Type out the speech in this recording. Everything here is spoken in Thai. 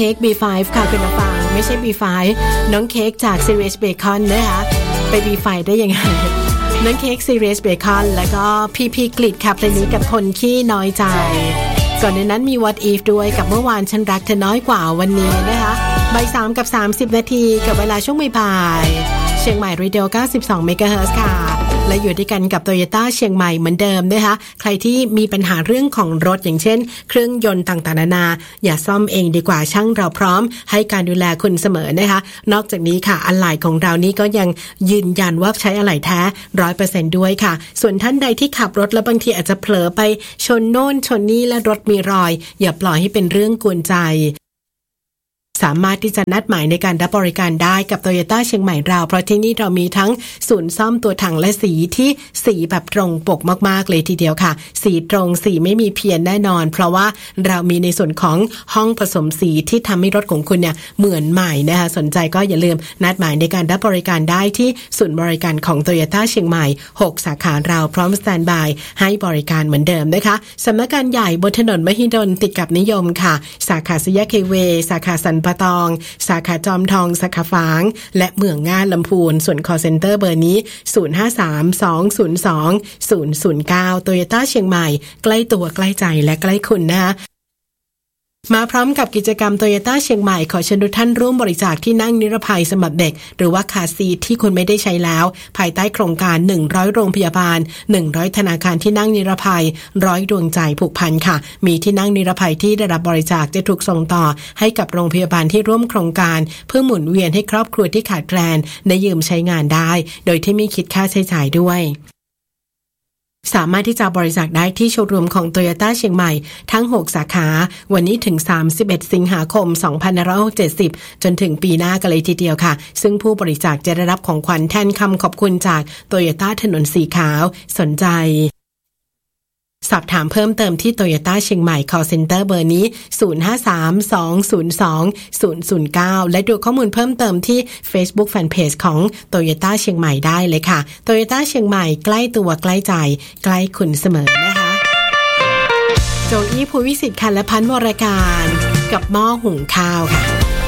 เค้ก B5 ค่ะคุณผู้ฟังไม่ใช่ B5 น้องเค้กจาก Serious Bacon นะคะไป B5 ได้ยังไงน้องเค้ก Serious Bacon แล้วก็พี่กลิดค่ะเพลงนี้กับคนขี้น้อยใจก่อนในนั้นมี What If ด้วยกับเมื่อวานฉันรักเธอน้อยกว่าวันนี้นะคะบ่าย 3 กับ 30 นาทีกับเวลาช่วงบ่ายเชียงใหม่ Radio 92 MHz ค่ะและอยู่ด้วยกันกับ Toyota เชียงใหม่เหมือนเดิมนะคะใครที่มีปัญหาเรื่องของรถอย่างเช่นเครื่องยนต์ต่างๆนานาอย่าซ่อมเองดีกว่าช่างเราพร้อมให้การดูแลคุณเสมอนะคะนอกจากนี้ค่ะอะไหล่ของเรานี่ก็ยังยืนยันว่าใช้อะไหล่แท้ 100% ด้วยค่ะส่วนท่านใดที่ขับรถแล้วบางทีอาจจะเผลอไปชนโน่นชนนี่และรถมีรอยอย่าปล่อยให้เป็นเรื่องกวนใจสามารถที่จะนัดหมายในการรับบริการได้กับ Toyota เชียงใหม่เราเพราะที่นี่เรามีทั้งศูนย์ซ่อมตัวถังและสีที่สีแบบตรงปกมากๆเลยทีเดียวค่ะสีตรงสีไม่มีเพี้ยนแน่นอนเพราะว่าเรามีในส่วนของห้องผสมสีที่ทำให้รถของคุณเนี่ยเหมือนใหม่นะคะสนใจก็อย่าลืมนัดหมายในการรับบริการได้ที่ศูนย์บริการของ Toyota เชียงใหม่6สาขาเราพร้อมสแตนด์บายให้บริการเหมือนเดิมนะคะสำนักงานใหญ่บนถนนมหิดลติดกับนิยมค่ะสาขาสยามเคเวสาขาสันปะตองสาขาจอมทองสาขาฝางและเมืองง่านลำพูนส่วน call center เบอร์นี้0532020009 Toyota เชียงใหม่ใกล้ตัวใกล้ใจและใกล้คุณนะคะมาพร้อมกับกิจกรรม Toyota เชียงใหม่ขอเชิญทุกท่านร่วมบริจาคที่นั่งนิรภัยสำหรับเด็กหรือว่าคาร์ซีทที่คุณไม่ได้ใช้แล้วภายใต้โครงการ100โรงพยาบาล100ธนาคารที่นั่งนิรภัย100ดวงใจผูกพันค่ะมีที่นั่งนิรภัยที่ได้รับบริจาคจะถูกส่งต่อให้กับโรงพยาบาลที่ร่วมโครงการเพื่อหมุนเวียนให้ครอบครัวที่ขาดแคลนได้ยืมใช้งานได้โดยที่ไม่คิดค่าใช้จ่ายด้วยสามารถที่จะบริจาคได้ที่โชว์รูมของ Toyota เชียงใหม่ทั้ง6สาขาวันนี้ถึง31สิงหาคม2570จนถึงปีหน้ากันเลยทีเดียวค่ะซึ่งผู้บริจาคจะได้รับของขวัญแทนคำขอบคุณจาก Toyota ถนนสีขาวสนใจสอบถามเพิ่มเติมที่ Toyota เชียงใหม่ call center เบอร์นี้0532020009และดูข้อมูลเพิ่มเติมที่ Facebook Fanpage ของ Toyota เชียงใหม่ได้เลยค่ะ Toyota เชียงใหม่ใกล้ตัวใกล้ใจใกล้คุณเสมอนะคะโจอี้ภูวิสิทธิ์ค่ะและพันวรการกับหม้อหุงข้าวค่ะ